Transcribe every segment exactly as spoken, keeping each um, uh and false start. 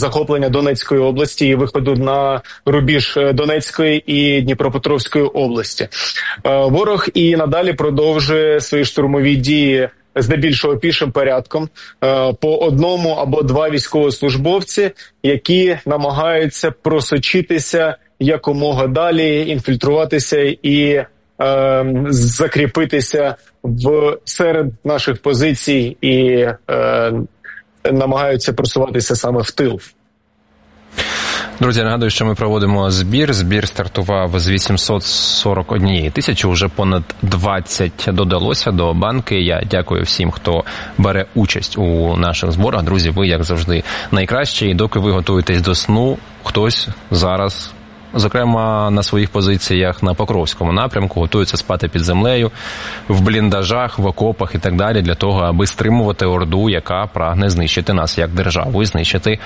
захоплення Донецької області і виходу на рубіж Донецької і Дніпропетровської області. Ворог і надалі продовжує свої штурмові дії здебільшого пішим порядком, по одному або два військовослужбовці, які намагаються просочитися якомога далі, інфільтруватися і е, закріпитися в серед наших позицій і е, намагаються просуватися саме в тил. Друзі, нагадую, що ми проводимо збір. Збір стартував з вісімсот сорок однієї тисячі, вже понад двадцять додалося до банки. Я дякую всім, хто бере участь у наших зборах. Друзі, ви, як завжди, найкращі. І доки ви готуєтесь до сну, хтось зараз, зокрема на своїх позиціях на Покровському напрямку, готується спати під землею, в бліндажах, в окопах і так далі, для того, аби стримувати орду, яка прагне знищити нас як державу і знищити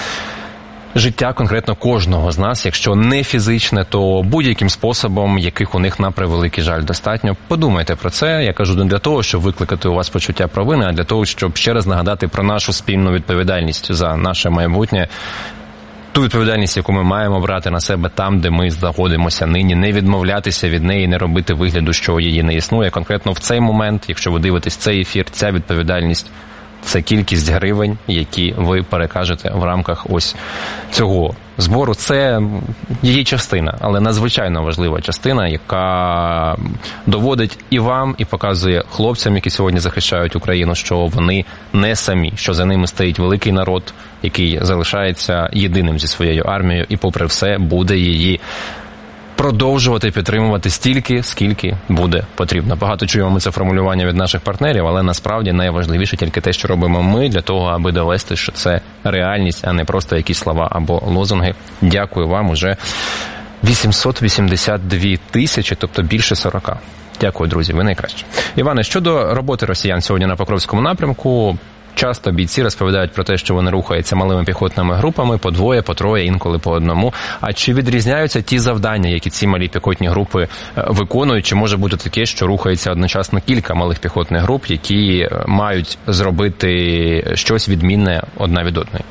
життя конкретно кожного з нас, якщо не фізичне, то будь-яким способом, яких у них, на превеликий жаль, достатньо. Подумайте про це. Я кажу не для того, щоб викликати у вас почуття провини, а для того, щоб ще раз нагадати про нашу спільну відповідальність за наше майбутнє. Ту відповідальність, яку ми маємо брати на себе там, де ми знаходимося нині, не відмовлятися від неї, не робити вигляду, що її не існує. Конкретно в цей момент, якщо ви дивитесь цей ефір, ця відповідальність – це кількість гривень, які ви перекажете в рамках ось цього збору. Це її частина, але надзвичайно важлива частина, яка доводить і вам, і показує хлопцям, які сьогодні захищають Україну, що вони не самі, що за ними стоїть великий народ, який залишається єдиним зі своєю армією і попри все буде її продовжувати підтримувати стільки, скільки буде потрібно. Багато чуємо ми це формулювання від наших партнерів, але насправді найважливіше тільки те, що робимо ми для того, аби довести, що це реальність, а не просто якісь слова або лозунги. Дякую вам, уже вісімсот вісімдесят дві тисячі, тобто більше сорока. Дякую, друзі, ви найкращі. Іване, щодо роботи росіян сьогодні на Покровському напрямку, часто бійці розповідають про те, що вони рухаються малими піхотними групами, по двоє, по троє, інколи по одному. А чи відрізняються ті завдання, які ці малі піхотні групи виконують? Чи може бути таке, що рухається одночасно кілька малих піхотних груп, які мають зробити щось відмінне одна від одної?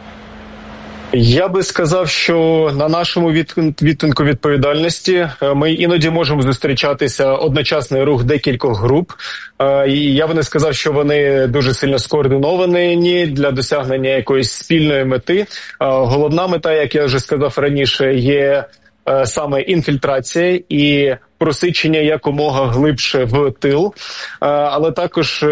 Я би сказав, що на нашому відтинку відповідальності ми іноді можемо зустрічатися одночасний рух декількох груп. І я би не сказав, що вони дуже сильно скоординовані для досягнення якоїсь спільної мети. Головна мета, як я вже сказав раніше, є саме інфільтрація і просичення якомога глибше в тил, але також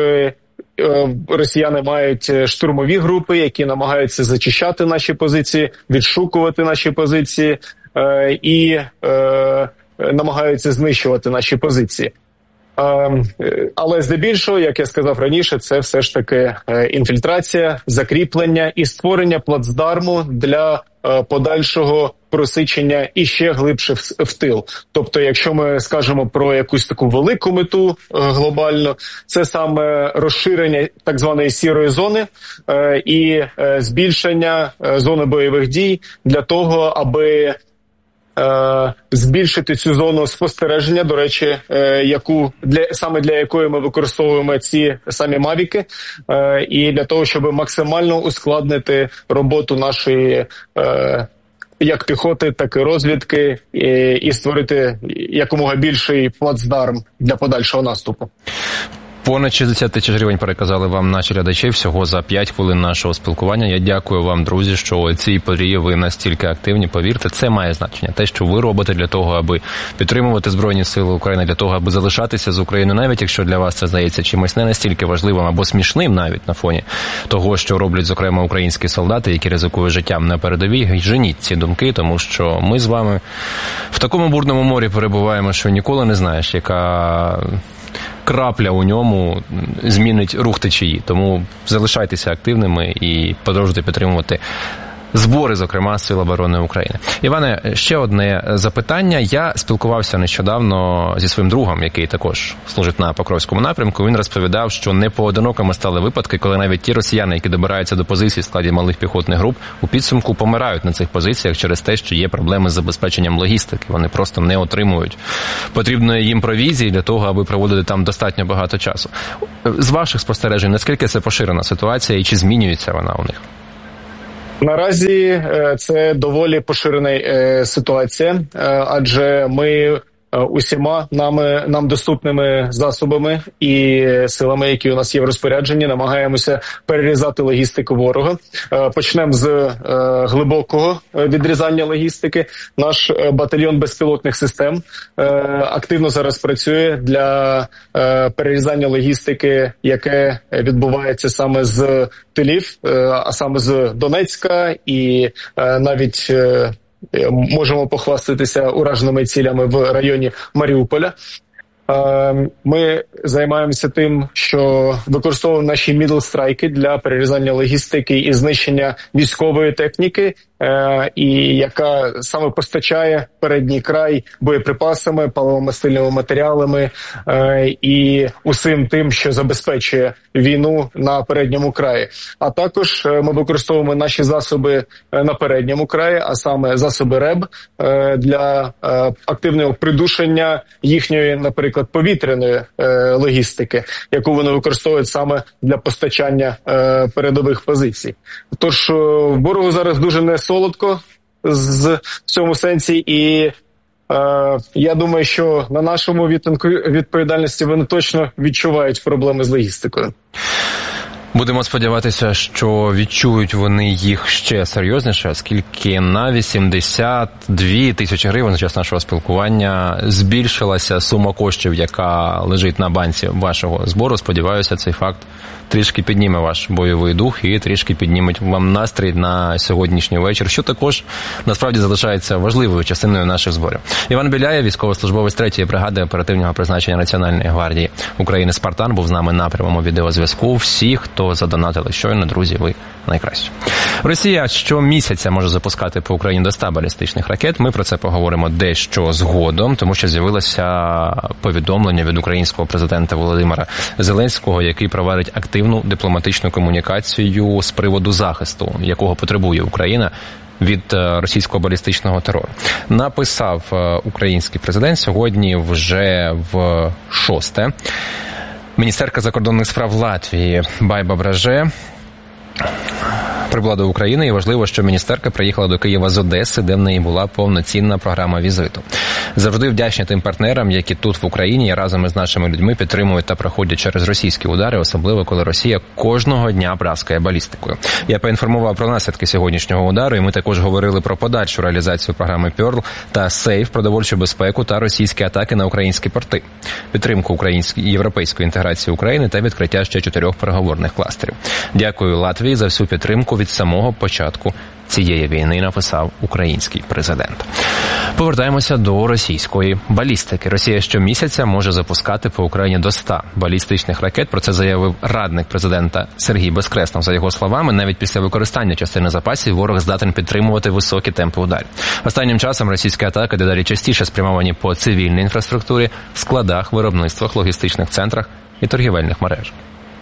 росіяни мають штурмові групи, які намагаються зачищати наші позиції, відшукувати наші позиції е, і е, намагаються знищувати наші позиції. Е, але здебільшого, як я сказав раніше, це все ж таки інфільтрація, закріплення і створення плацдарму для е, подальшого просичення і ще глибше в, в тил. Тобто, якщо ми скажемо про якусь таку велику мету е, глобально, це саме розширення так званої сірої зони е, і е, збільшення е, зони бойових дій для того, аби е, збільшити цю зону спостереження, до речі, е, яку для саме для якої ми використовуємо ці самі мавіки, е, і для того, щоб максимально ускладнити роботу нашої е, як піхоти, так і розвідки, і, і створити якомога більший плацдарм для подальшого наступу. Понад шістдесят тисяч гривень переказали вам наші глядачі всього за п'ять хвилин нашого спілкування. Я дякую вам, друзі, що у цій порі ви настільки активні. Повірте, це має значення. Те, що ви робите для того, аби підтримувати Збройні Сили України, для того, аби залишатися з Україною, навіть якщо для вас це здається чимось не настільки важливим або смішним навіть на фоні того, що роблять, зокрема, українські солдати, які ризикують життям на передовій. Женіть ці думки, тому що ми з вами в такому бурному морі перебуваємо, що ніколи не знаєш, яка крапля у ньому змінить рух течії. Тому залишайтеся активними і продовжуйте підтримувати збори, зокрема, Сил оборони України. Іване, ще одне запитання. Я спілкувався нещодавно зі своїм другом, який також служить на Покровському напрямку. Він розповідав, що непоодинокими стали випадки, коли навіть ті росіяни, які добираються до позицій в складі малих піхотних груп, у підсумку помирають на цих позиціях через те, що є проблеми з забезпеченням логістики. Вони просто не отримують потрібної їм провізії для того, аби проводити там достатньо багато часу. З ваших спостережень, наскільки це поширена ситуація і чи змінюється вона у них? Наразі це доволі поширена ситуація, адже ми усіма нами нам доступними засобами і силами, які у нас є в розпорядженні, намагаємося перерізати логістику ворога. Почнемо з глибокого відрізання логістики. Наш батальйон безпілотних систем активно зараз працює для перерізання логістики, яке відбувається саме з тилів, а саме з Донецька, і навіть можемо похвастатися ураженими цілями в районі Маріуполя. Ми займаємося тим, що використовуємо наші мідл-страйки для перерізання логістики і знищення військової техніки, і яка саме постачає передній край боєприпасами, паливомастильними матеріалами і усім тим, що забезпечує війну на передньому краї. А також ми використовуємо наші засоби на передньому краї, а саме засоби РЕБ для активного придушення їхньої, наприклад, повітряної логістики, яку вони використовують саме для постачання передових позицій. Тож ворогу зараз дуже не солодко з в цьому сенсі, і е, я думаю, що на нашому відтинку відповідальності вони точно відчувають проблеми з логістикою. Будемо сподіватися, що відчують вони їх ще серйозніше, оскільки на вісімдесят дві тисячі гривень за час нашого спілкування збільшилася сума коштів, яка лежить на банці вашого збору. Сподіваюся, цей факт трішки підніме ваш бойовий дух і трішки підніме вам настрій на сьогоднішній вечір, що також насправді залишається важливою частиною наших зборів. Іван Біляєв, військовослужбовець третьої бригади оперативного призначення Національної гвардії України «Спартан», був з нами на прямому відеозв'язку. Всі, хто задонатили щойно, друзі, ви найкращі. Росія щомісяця може запускати по Україні до ста балістичних ракет. Ми про це поговоримо дещо згодом, тому що з'явилося повідомлення від українського президента Володимира Зеленського, який проводить активну дипломатичну комунікацію з приводу захисту, якого потребує Україна від російського балістичного терору. Написав український президент сьогодні вже в шосте. Міністерка закордонних справ Латвії Байба Браже прибула до України, і важливо, що міністерка приїхала до Києва з Одеси, де в неї була повноцінна програма візиту. Завжди вдячні тим партнерам, які тут в Україні разом із нашими людьми підтримують та проходять через російські удари, особливо коли Росія кожного дня брязкає балістикою. Я поінформував про наслідки сьогоднішнього удару, і ми також говорили про подальшу реалізацію програми Пьорл та Сейф, продовольчу безпеку та російські атаки на українські порти, підтримку української і європейської інтеграції України та відкриття ще чотирьох переговорних кластерів. Дякую Латвії за всю підтримку від самого початку цієї війни, написав український президент. Повертаємося до російської балістики. Росія щомісяця може запускати по Україні до ста балістичних ракет. Про це заявив радник президента Сергій Безкреснов. За його словами, навіть після використання частини запасів ворог здатен підтримувати високі темпи ударів. Останнім часом російські атаки дедалі частіше спрямовані по цивільній інфраструктурі, складах, виробництвах, логістичних центрах і торгівельних мережах.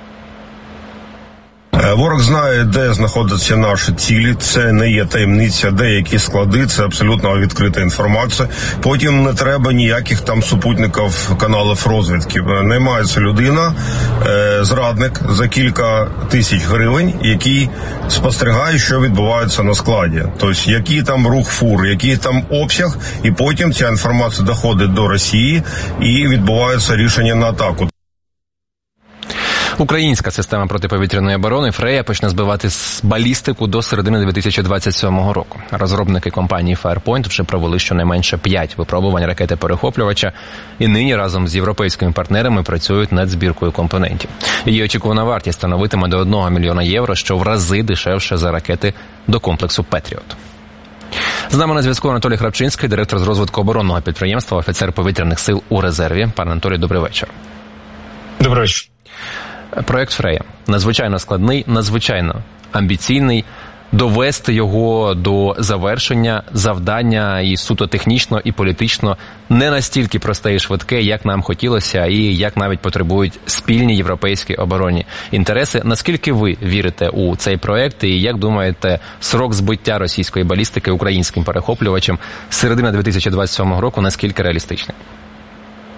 Ворог знає, де знаходяться наші цілі, це не є таємниця, деякі склади, це абсолютно відкрита інформація. Потім не треба ніяких там супутників, каналів розвідки. Наймається людина, зрадник за кілька тисяч гривень, який спостерігає, що відбувається на складі. Тобто, який там рух фур, який там обсяг, і потім ця інформація доходить до Росії і відбувається рішення на атаку. Українська система протиповітряної оборони «Фрея» почне збивати балістику до середини дві тисячі двадцять сьомого року. Розробники компанії Firepoint вже провели щонайменше п'ять випробувань ракети-перехоплювача і нині разом з європейськими партнерами працюють над збіркою компонентів. Її очікувана вартість становитиме до одного мільйона євро, що в рази дешевше за ракети до комплексу «Петріот». З нами на зв'язку Анатолій Храпчинський, директор з розвитку оборонного підприємства, офіцер повітряних сил у резерві. Пане Анатолій, добрий вечір. Добрий вечір. Проект «Фрея» надзвичайно складний, надзвичайно амбіційний. Довести його до завершення завдання і суто технічно, і політично не настільки просте і швидке, як нам хотілося, і як навіть потребують спільні європейські оборонні інтереси. Наскільки ви вірите у цей проект, і як думаєте, срок збиття російської балістики українським перехоплювачем з середини дві тисячі двадцять сьомого року наскільки реалістичний?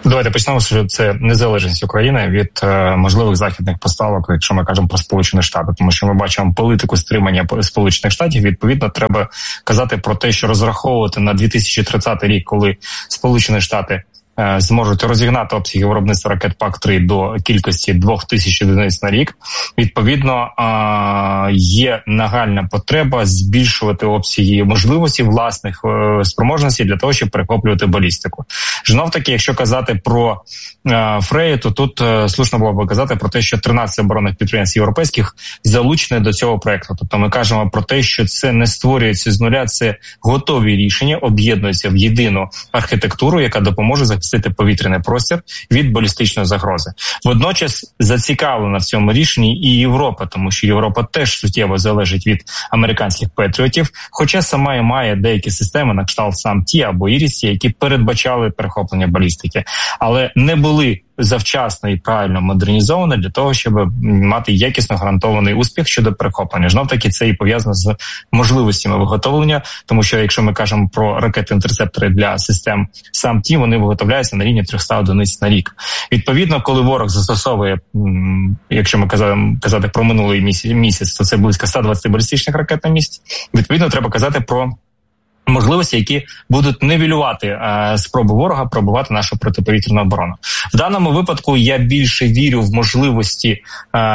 Давайте почнемо, що це незалежність України від е, можливих західних поставок, якщо ми кажемо про Сполучені Штати, тому що ми бачимо політику стримання Сполучених Штатів. Відповідно, треба казати про те, що розраховувати на дві тисячі тридцятий рік, коли Сполучені Штати е, зможуть розігнати обсяги виробництва ракет пак три до кількості двох тисяч одиниць на рік. Відповідно, е, є нагальна потреба збільшувати обсяги можливості власних е, спроможностей для того, щоб перехоплювати балістику. Знов таки, якщо казати про е, Фрею, то тут е, слушно було б казати про те, що тринадцять оборонних підприємств європейських залучені до цього проекту. Тобто ми кажемо про те, що це не створюється з нуля, це готові рішення, об'єднуються в єдину архітектуру, яка допоможе захистити повітряний простір від балістичної загрози. Водночас зацікавлена в цьому рішенні і Європа, тому що Європа теж суттєво залежить від американських патріотів, хоча сама і має деякі системи, на кшталт сам-Ті або Ірісі, які передбачали перехоплення балістики, але не були завчасно і правильно модернізовані для того, щоб мати якісно гарантований успіх щодо перехоплення. Знов таки це і пов'язано з можливостями виготовлення, тому що якщо ми кажемо про ракети-інтерцептори для систем сам-Ті, вони виготовляються на рівні триста одиниць на рік. Відповідно, коли ворог застосовує, якщо ми казати про минулий місяць, то це близько ста двадцяти балістичних ракет на місяць, відповідно, треба казати про можливості, які будуть нівелювати е, спроби ворога пробувати нашу протиповітряну оборону. В даному випадку я більше вірю в можливості е,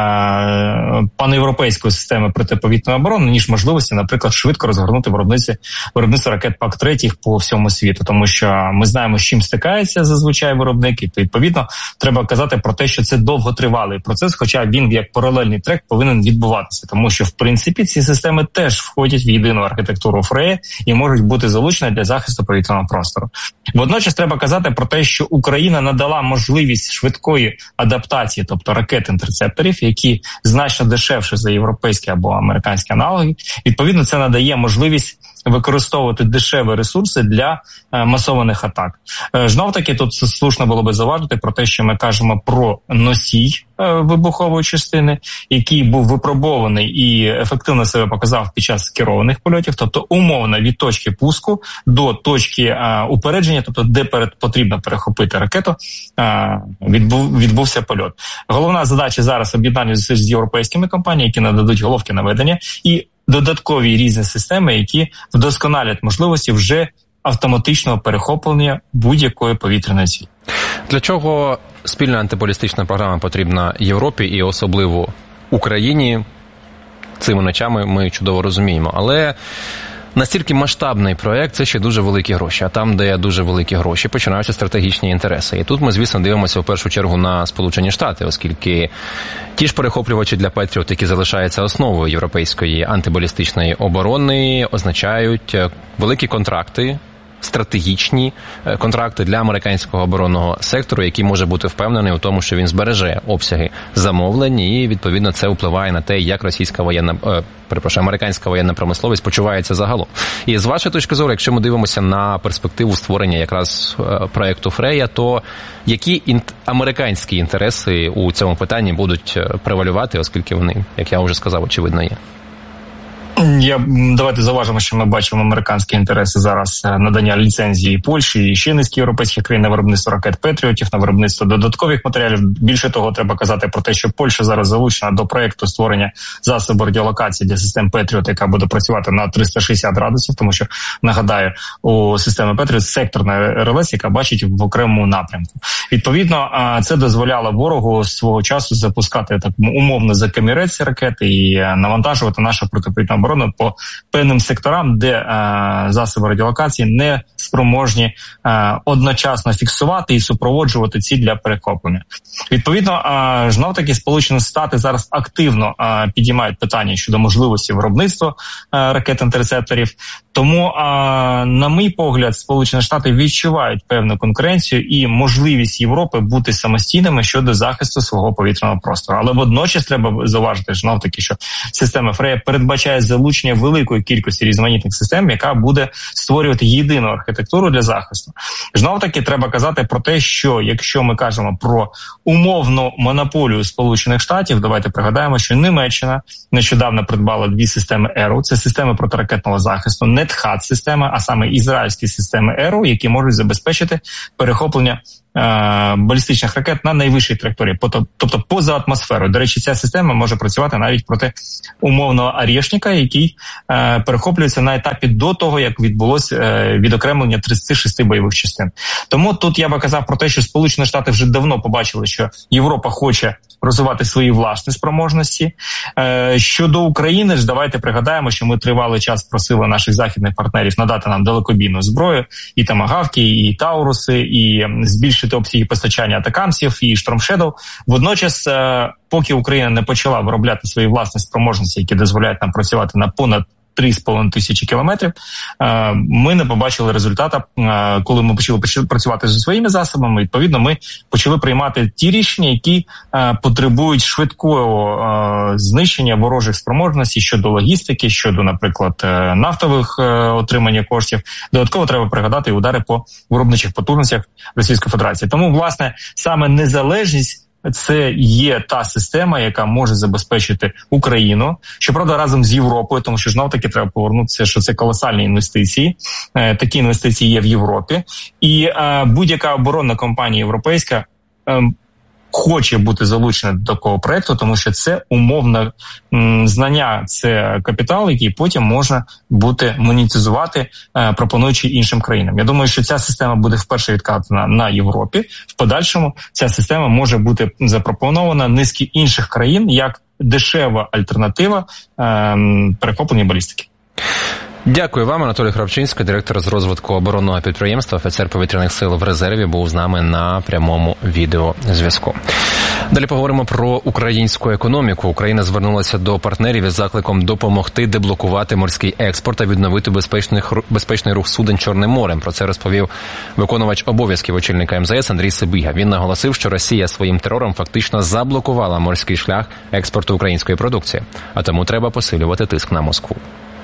панєвропейської системи протиповітряної оборони, ніж можливості, наприклад, швидко розгорнути виробництво, виробництво ракет пак три по всьому світу. Тому що ми знаємо, з чим стикаються зазвичай виробники, то відповідно треба казати про те, що це довготривалий процес, хоча він як паралельний трек повинен відбуватися. Тому що, в принципі, ці системи теж входять в єдину архітектуру Фрея і можуть бути залучені для захисту повітряного простору. Водночас треба казати про те, що Україна надала можливість швидкої адаптації, тобто ракет-інтерцепторів, які значно дешевше за європейські або американські аналоги. Відповідно, це надає можливість використовувати дешеві ресурси для е, масованих атак. Е, знов таки, тут слушно було би зауважити про те, що ми кажемо про носій е, вибухової частини, який був випробований і ефективно себе показав під час керованих польотів, тобто умовно від точки пуску до точки е, упередження, тобто де перед потрібно перехопити ракету, е, відбув, відбувся польот. Головна задача зараз об'єднання зусиль з європейськими компаніями, які нададуть головки наведення, і додаткові різні системи, які вдосконалять можливості вже автоматичного перехоплення будь-якої повітряної цілі. Для чого спільна антибалістична програма потрібна Європі і особливо Україні? Цими ночами ми чудово розуміємо. Але настільки масштабний проект – це ще дуже великі гроші. А там, де дуже великі гроші, починаються стратегічні інтереси. І тут ми, звісно, дивимося в першу чергу на Сполучені Штати, оскільки ті ж перехоплювачі для Петріот, які залишаються основою європейської антибалістичної оборони, означають великі контракти, стратегічні контракти для американського оборонного сектору, який може бути впевнений у тому, що він збереже обсяги замовлень, і, відповідно, це впливає на те, як російська воєнна, е, перепрошую, американська воєнна промисловість почувається загалом. І з вашої точки зору, якщо ми дивимося на перспективу створення якраз е, проєкту Фрея, то які інт- американські інтереси у цьому питанні будуть превалювати, оскільки вони, як я вже сказав, очевидно є? Я, давайте зауважимо, що ми бачимо американські інтереси зараз надання ліцензії Польщі і ще низки європейських країн на виробництво ракет Петріотів, на виробництво додаткових матеріалів. Більше того, треба казати про те, що Польща зараз залучена до проєкту створення засобу радіолокації для систем Петріот, яка буде працювати на триста шістдесят градусів, тому що, нагадаю, у системи Петріот секторна РЛС, яка бачить в окремому напрямку. Відповідно, це дозволяло ворогу свого часу запускати так умовно за камірець ракети і навантажувати нашу протиповітряну оборону по певним секторам, де е, засоби радіолокації не спроможні е, одночасно фіксувати і супроводжувати ціль для перехоплення. Відповідно, е, знов таки Сполучені Штати зараз активно е, підіймають питання щодо можливості виробництва е, ракет-інтерцепторів. Тому, е, на мій погляд, Сполучені Штати відчувають певну конкуренцію і можливість Європи бути самостійними щодо захисту свого повітряного простору. Але водночас треба зауважити, знов таки, що система Фрея передбачає залучення великої кількості різноманітних систем, яка буде створювати єдину архітектуру для захисту. Знов таки треба казати про те, що якщо ми кажемо про умовну монополію Сполучених Штатів, давайте пригадаємо, що Німеччина нещодавно придбала дві системи Еру, це системи протиракетного захисту, не Нетхат-системи, а саме ізраїльські системи Еру, які можуть забезпечити перехоплення е, балістичних ракет на найвищій траєкторії, тобто поза атмосферою. До речі, ця система може працювати навіть проти умовного Арєшніка, який е, перехоплюється на етапі до того, як відбулося е, відокремлення тридцять шість бойових частин. Тому тут я би казав про те, що Сполучені Штати вже давно побачили, що Європа хоче розвивати свої власні спроможності. Е, щодо України ж, давайте пригадаємо, що ми тривалий час просили наших західних партнерів надати нам далекобійну зброю, і тамагавки, і тауруси, і збільшити обсяги постачання атакамсів, і штормшедов. Водночас, е, поки Україна не почала виробляти свої власні спроможності, які дозволяють нам працювати на понад три з половиною тисячі кілометрів, ми не побачили результату, коли ми почали працювати зі своїми засобами. Відповідно, ми почали приймати ті рішення, які потребують швидкого знищення ворожих спроможностей щодо логістики, щодо, наприклад, нафтових отримання коштів. Додатково треба пригадати і удари по виробничих потужностях Російської Федерації. Тому, власне, саме незалежність це є та система, яка може забезпечити Україну, щоправда, разом з Європою, тому що знов-таки треба повернутися, що це колосальні інвестиції. Е, такі інвестиції є в Європі. І е, будь-яка оборонна компанія європейська е, хоче бути залучена до такого проекту, тому що це умовне м, знання, це капітал, який потім можна бути монетизувати, е, пропонуючи іншим країнам. Я думаю, що ця система буде вперше відкатана на Європі. В подальшому ця система може бути запропонована низки інших країн як дешева альтернатива е, перехоплення балістики. Дякую вам, Анатолій Храпчинський, директор з розвитку оборонного підприємства, офіцер повітряних сил в резерві, був з нами на прямому відеозв'язку. Далі поговоримо про українську економіку. Україна звернулася до партнерів із закликом допомогти деблокувати морський експорт та відновити безпечний, безпечний рух суден Чорним морем. Про це розповів виконувач обов'язків очільника ем зе ес Андрій Сибіга. Він наголосив, що Росія своїм терором фактично заблокувала морський шлях експорту української продукції, а тому треба посилювати тиск на Москву.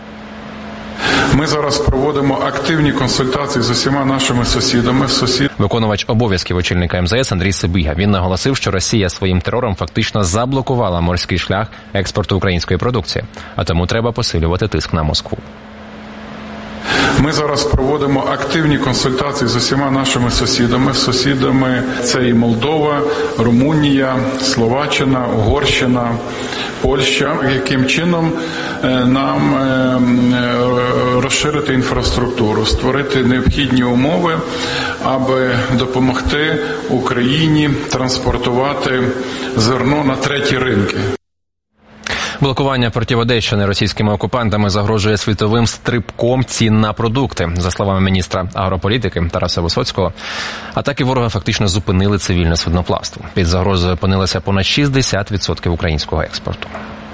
Ми зараз проводимо активні консультації з усіма нашими сусідами. Сусід... Виконувач обов'язків очільника ем зе ес Андрій Сибіга. Він наголосив, що Росія своїм терором фактично заблокувала морський шлях експорту української продукції, а тому треба посилювати тиск на Москву. Ми зараз проводимо активні консультації з усіма нашими сусідами. Сусідами це і Молдова, Румунія, Словаччина, Угорщина, Польща. Яким чином нам розширити інфраструктуру, створити необхідні умови, аби допомогти Україні транспортувати зерно на треті ринки. Блокування портів Одещини російськими окупантами загрожує світовим стрибком цін на продукти. За словами міністра агрополітики Тараса Висоцького, атаки ворога фактично зупинили цивільне судноплавство. Під загрозою опинилося понад шістдесят відсотків українського експорту.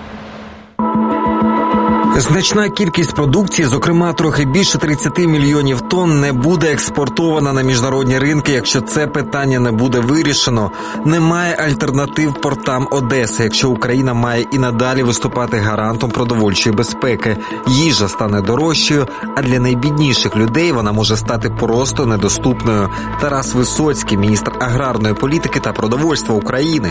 Значна кількість продукції, зокрема трохи більше тридцять мільйонів тонн, не буде експортована на міжнародні ринки, якщо це питання не буде вирішено. Немає альтернатив портам Одеси, якщо Україна має і надалі виступати гарантом продовольчої безпеки. Їжа стане дорожчою, а для найбідніших людей вона може стати просто недоступною. Тарас Висоцький, міністр аграрної політики та продовольства України.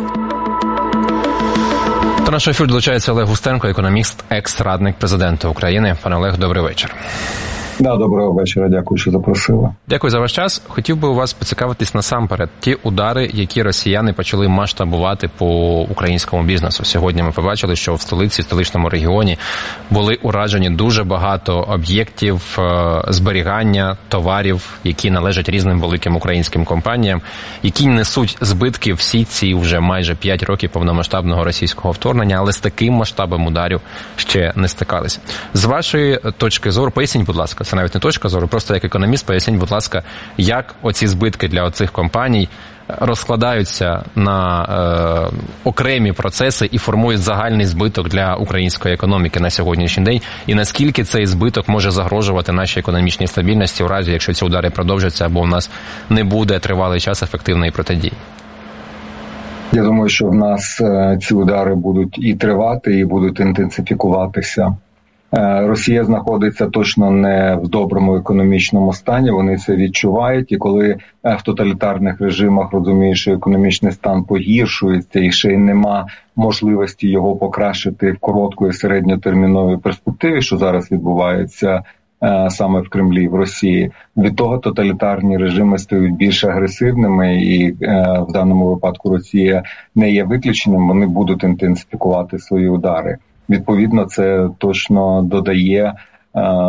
До нашого ефіру долучається Олег Устенко, економіст, екс-радник президента України. Пане Олег, добрий вечір. Да, доброго вечора, дякую, що запросили. Дякую за ваш час. Хотів би у вас поцікавитись насамперед ті удари, які росіяни почали масштабувати по українському бізнесу. Сьогодні ми побачили, що в столиці, в столичному регіоні були уражені дуже багато об'єктів зберігання товарів, які належать різним великим українським компаніям, які несуть збитки всі ці вже майже п'ять років повномасштабного російського вторгнення, але з таким масштабом ударів ще не стикалися. З вашої точки зору, поясніть, будь ласка, це навіть не точка зору, просто як економіст, поясніть, будь ласка, як оці збитки для оцих компаній розкладаються на е, окремі процеси і формують загальний збиток для української економіки на сьогоднішній день, і наскільки цей збиток може загрожувати нашій економічній стабільності в разі, якщо ці удари продовжаться, або у нас не буде тривалий час ефективної протидії? Я думаю, що в нас е, ці удари будуть і тривати, і будуть інтенсифікуватися. Росія знаходиться точно не в доброму економічному стані, вони це відчувають, і коли в тоталітарних режимах розуміють, що економічний стан погіршується і ще й нема можливості його покращити в короткої середньотерміновій перспективі, що зараз відбувається саме в Кремлі, в Росії. Від того тоталітарні режими стають більш агресивними, і в даному випадку Росія не є виключенням, вони будуть інтенсифікувати свої удари. Відповідно, це точно додає